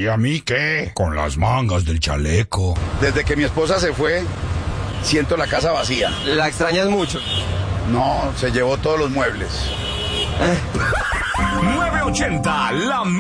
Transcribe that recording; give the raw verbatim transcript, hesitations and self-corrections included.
¿Y a mí qué? Con las mangas del chaleco. Desde que mi esposa se fue, siento la casa vacía. ¿La extrañas mucho? No, se llevó todos los muebles. nueve ochenta, la